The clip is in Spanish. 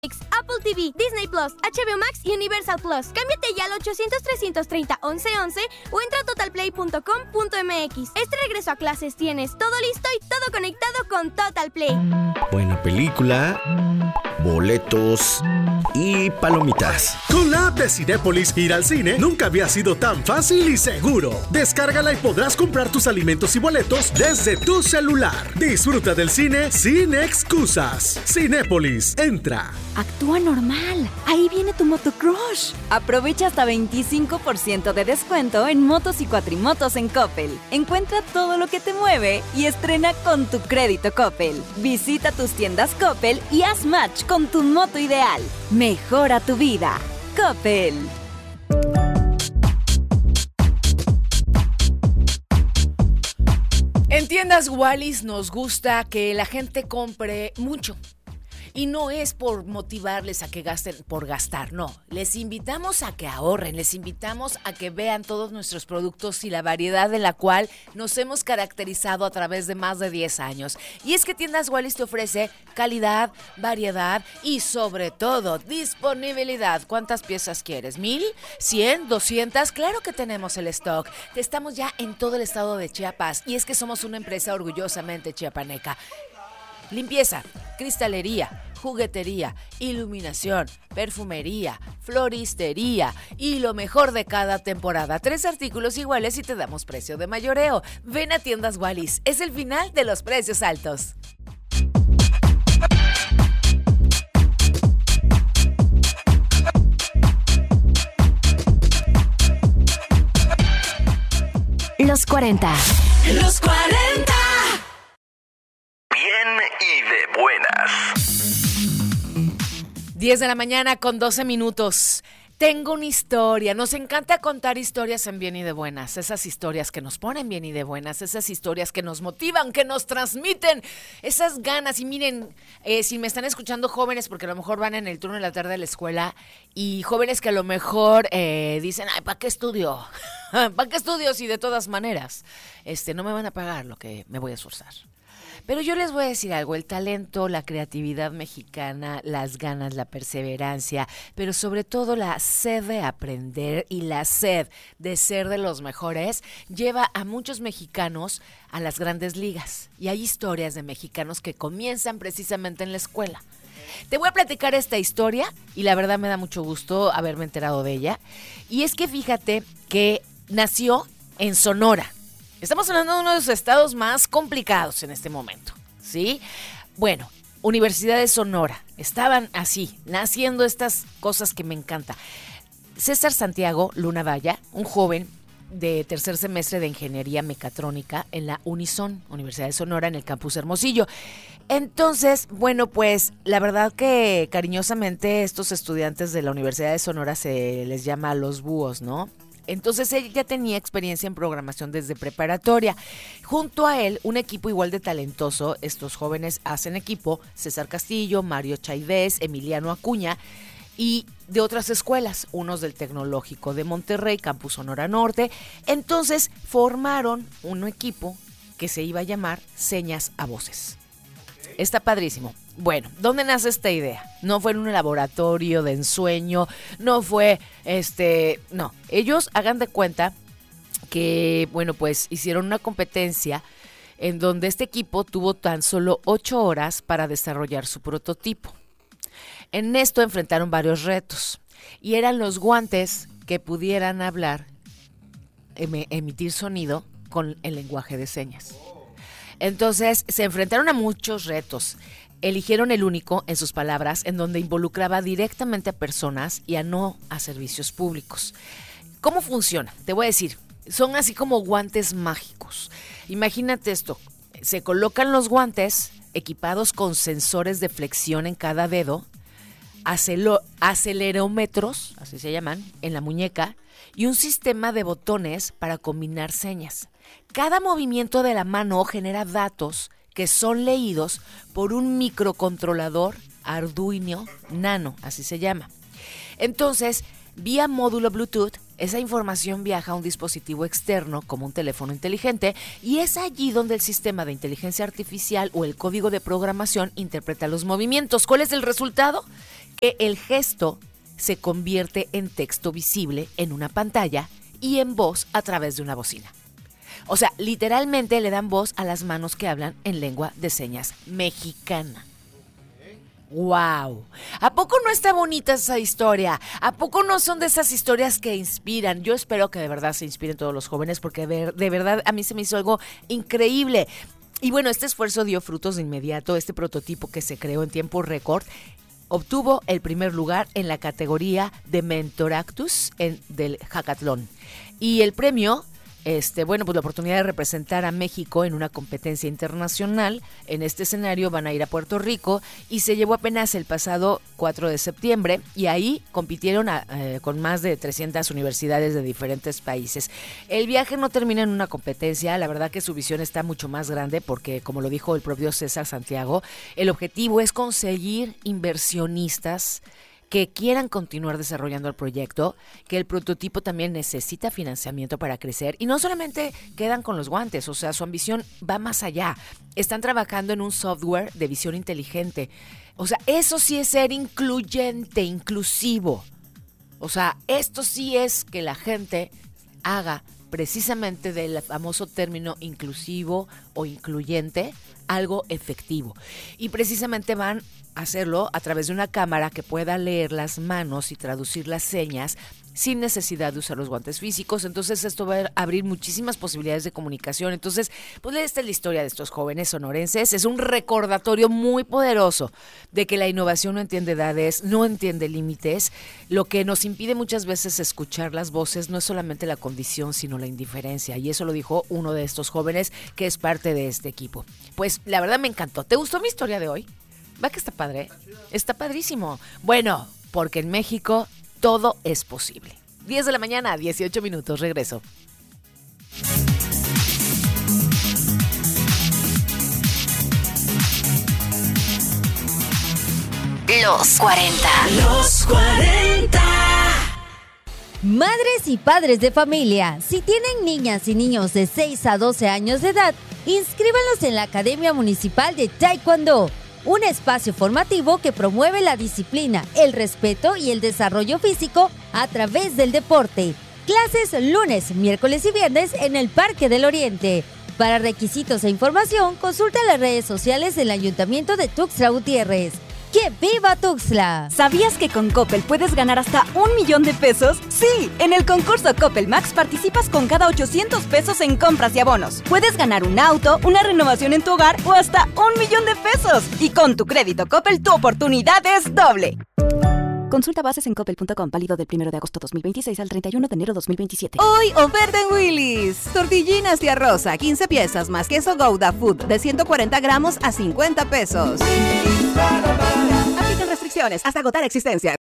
Apple TV, Disney Plus, HBO Max y Universal Plus. Cámbiate ya al 800-330-1111 o entra a totalplay.com.mx. Este regreso a clases tienes todo listo y todo conectado con Total Play. Buena película, boletos y palomitas. Con la app de Cinépolis, ir al cine nunca había sido tan fácil y seguro. Descárgala y podrás comprar tus alimentos y boletos desde tu celular. Disfruta del cine sin excusas. Cinépolis, entra. Actúa normal. Ahí viene tu motocrush. Aprovecha hasta 25% de descuento en motos y cuatrimotos en Coppel. Encuentra todo lo que te mueve y estrena con tu crédito Coppel. Visita tus tiendas Coppel y haz match con tu moto ideal. Mejora tu vida. Coppel. En tiendas Wallis nos gusta que la gente compre mucho. Y no es por motivarles a que gasten por gastar, no. Les invitamos a que ahorren, les invitamos a que vean todos nuestros productos y la variedad de la cual nos hemos caracterizado a través de más de 10 años. Y es que Tiendas Wallis te ofrece calidad, variedad y sobre todo disponibilidad. ¿Cuántas piezas quieres? ¿1000? ¿100? ¿200? Claro que tenemos el stock. Estamos ya en todo el estado de Chiapas y es que somos una empresa orgullosamente chiapaneca. Limpieza, cristalería, juguetería, iluminación, perfumería, floristería y lo mejor de cada temporada. 3 artículos iguales y te damos precio de mayoreo. Ven a Tiendas Wallis, es el final de los precios altos. Los 40. Los 40. Bien y de buenas. 10 de la mañana con 12 minutos. Tengo una historia. Nos encanta contar historias en bien y de buenas. Esas historias que nos ponen bien y de buenas. Esas historias que nos motivan, que nos transmiten esas ganas. Y miren, si me están escuchando jóvenes, porque a lo mejor van en el turno de la tarde a la escuela, y jóvenes que a lo mejor dicen, ay, ¿para qué estudio? ¿Para qué estudio si de todas maneras no me van a pagar lo que me voy a esforzar? Pero yo les voy a decir algo, el talento, la creatividad mexicana, las ganas, la perseverancia, pero sobre todo la sed de aprender y la sed de ser de los mejores, lleva a muchos mexicanos a las grandes ligas. Y hay historias de mexicanos que comienzan precisamente en la escuela. Te voy a platicar esta historia y la verdad me da mucho gusto haberme enterado de ella. Y es que fíjate que nació en Sonora. Estamos hablando de uno de los estados más complicados en este momento, ¿sí? Bueno, Universidad de Sonora. Estaban así, naciendo estas cosas que me encantan. César Santiago Luna Valla, un joven de tercer semestre de Ingeniería Mecatrónica en la Unison, Universidad de Sonora, en el campus Hermosillo. Entonces, bueno, pues la verdad que cariñosamente estos estudiantes de la Universidad de Sonora se les llama los búhos, ¿no? Entonces él ya tenía experiencia en programación desde preparatoria. Junto a él, un equipo igual de talentoso, estos jóvenes hacen equipo, César Castillo, Mario Chaidez, Emiliano Acuña, y de otras escuelas, unos del Tecnológico de Monterrey, Campus Sonora Norte. Entonces formaron un equipo que se iba a llamar Señas a Voces. Está padrísimo. Bueno, ¿dónde nace esta idea? No fue en un laboratorio de ensueño, no fue, no. Ellos hagan de cuenta que, bueno, pues hicieron una competencia en donde este equipo tuvo tan solo 8 horas para desarrollar su prototipo. En esto enfrentaron varios retos y eran los guantes que pudieran hablar, emitir sonido con el lenguaje de señas. Entonces se enfrentaron a muchos retos. Eligieron el único, en sus palabras, en donde involucraba directamente a personas y no a servicios públicos. ¿Cómo funciona? Te voy a decir, son así como guantes mágicos. Imagínate esto, se colocan los guantes equipados con sensores de flexión en cada dedo, acelerómetros, así se llaman, en la muñeca, y un sistema de botones para combinar señas. Cada movimiento de la mano genera datos que son leídos por un microcontrolador Arduino Nano, así se llama. Entonces, vía módulo Bluetooth, esa información viaja a un dispositivo externo como un teléfono inteligente y es allí donde el sistema de inteligencia artificial o el código de programación interpreta los movimientos. ¿Cuál es el resultado? El gesto se convierte en texto visible en una pantalla y en voz a través de una bocina. O sea, literalmente le dan voz a las manos que hablan en lengua de señas mexicana. ¡Wow! ¿A poco no está bonita esa historia? ¿A poco no son de esas historias que inspiran? Yo espero que de verdad se inspiren todos los jóvenes porque de verdad a mí se me hizo algo increíble. Y bueno, este esfuerzo dio frutos de inmediato. Este prototipo que se creó en tiempo récord obtuvo el primer lugar en la categoría de Mentoractus del Hackathon. Y el premio, pues la oportunidad de representar a México en una competencia internacional. En este escenario van a ir a Puerto Rico y se llevó apenas el pasado 4 de septiembre y ahí compitieron con más de 300 universidades de diferentes países. El viaje no termina en una competencia, la verdad que su visión está mucho más grande porque, como lo dijo el propio César Santiago, el objetivo es conseguir inversionistas que quieran continuar desarrollando el proyecto, que el prototipo también necesita financiamiento para crecer y no solamente quedan con los guantes, o sea, su ambición va más allá. Están trabajando en un software de visión inteligente. O sea, eso sí es ser incluyente, inclusivo. O sea, esto sí es que la gente haga precisamente del famoso término inclusivo o incluyente algo efectivo. Y precisamente van a hacerlo a través de una cámara que pueda leer las manos y traducir las señas sin necesidad de usar los guantes físicos. Entonces esto va a abrir muchísimas posibilidades de comunicación. Entonces, pues esta es la historia de estos jóvenes sonorenses. Es un recordatorio muy poderoso de que la innovación no entiende edades, no entiende límites. Lo que nos impide muchas veces escuchar las voces no es solamente la condición, sino la indiferencia. Y eso lo dijo uno de estos jóvenes que es parte de este equipo. Pues la verdad me encantó. ¿Te gustó mi historia de hoy? ¿Va que está padre? Está padrísimo. Bueno, porque en México todo es posible. 10 de la mañana, 18 minutos, regreso. Los 40. Los 40. Madres y padres de familia, si tienen niñas y niños de 6 a 12 años de edad, inscríbanlos en la Academia Municipal de Taekwondo, un espacio formativo que promueve la disciplina, el respeto y el desarrollo físico a través del deporte. Clases lunes, miércoles y viernes en el Parque del Oriente. Para requisitos e información, consulta las redes sociales del Ayuntamiento de Tuxtla Gutiérrez. ¡Que viva Tuxtla! ¿Sabías que con Coppel puedes ganar hasta $1,000,000? ¡Sí! En el concurso Coppel Max participas con cada $800 en compras y abonos. Puedes ganar un auto, una renovación en tu hogar o hasta $1,000,000. Y con tu crédito Coppel, tu oportunidad es doble. Consulta bases en coppel.com, válido del 1 de agosto 2026 al 31 de enero 2027. Hoy, oferta en Willy's. Tortillinas de arroz a 15 piezas más queso Gouda Food de 140 gramos a $50. Aplican restricciones hasta agotar existencias.